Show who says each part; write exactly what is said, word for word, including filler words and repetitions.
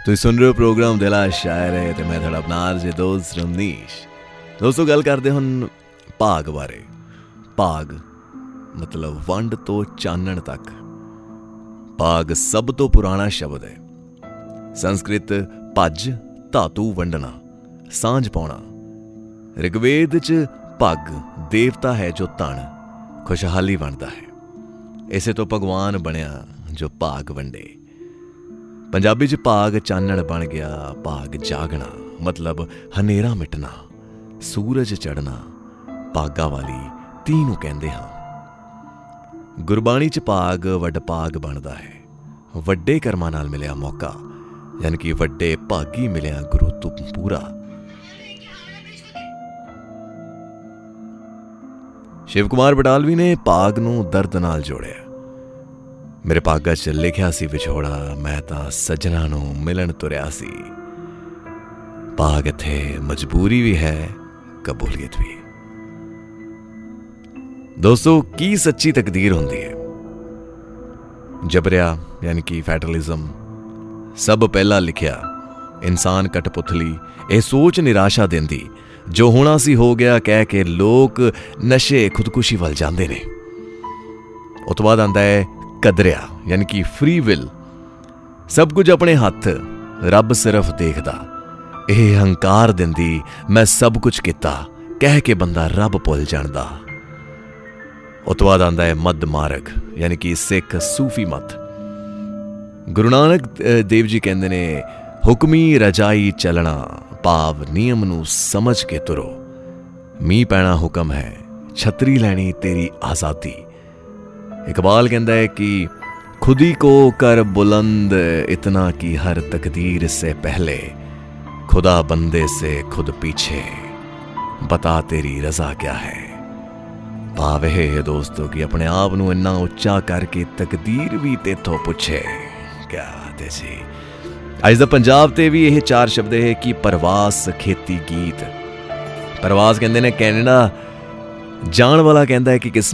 Speaker 1: तुम सुन रहे हो प्रोग्राम दिल आ शायर है तो मैं थोड़ा अपना जे दोस्त रमनीश। दोस्तों गल करते हुन भाग बारे। भाग मतलब वंड तो चानण तक। भाग सब तो पुराना शब्द है। संस्कृत भज धातु वंडना, सांझ पाउणा। ऋग्वेद च भग देवता है जो धन खुशहाली वंडदा है। इसे तो भगवान बनया जो भाग वंडे। पंजाबी च भाग चानण बन गया, भाग जागना मतलब हनेरा मिटना, सूरज चढ़ना। भागा वाली धी नूं कहंदे हां। गुरबाणी च भाग वडभाग बनदा है। वड्डे कर्मां नाल मिलिया मौका, यानी कि वड्डे भागी मिलिया गुरु तू पूरा। शिव कुमार बटालवी ने भाग नूं दर्द नाल जोड़िया। मेरे भागा च लिखिया सी विछोड़ा, मैं तां सजना नूं मिलन तुरिया सी। भाग इत्थे मजबूरी भी है, कबूलियत भी। दोस्तों की सच्ची तकदीर होंदी है? जबरिया यानी कि फैटलिज्म सब पहला लिखिया। इंसान कठपुतली यह सोच निराशा देंदी जो होना सी हो गया कह के लोग नशे खुदकुशी वल जांदे ने। उस तो बाद आंदा है कदरिया यानी कि फ्री विल। सब कुछ अपने हथ, रब सिर्फ देखदा। यह हंकार दिंदी मैं सब कुछ किता कह के बंदा रब भुल जांदा। उस तो बाद आंदा है मद मार्ग यानी कि सिख सूफी मत। गुरु नानक देव जी कहंदे ने हुक्मी रजाई चलना, भाव नियम नूं समझ के तुरो। मींह पैना हुक्म है, छतरी लैनी तेरी आज़ादी। इकबाल कहता है कि खुदी को कर बुलंद इतना कि हर तकदीर से पहले खुदा बंदे से खुद पीछे, बता तेरी रजा क्या है। भाव है दोस्तों कि अपने आप नूं इन्ना उच्चा करके तकदीर भी तेथों पुछे। क्या बात है जी। अज दा पंजाब ते भी यह चार शब्द है कि परवास खेती गीत। परवास कहते ने कैनेडा जान वाला कहता है कि किस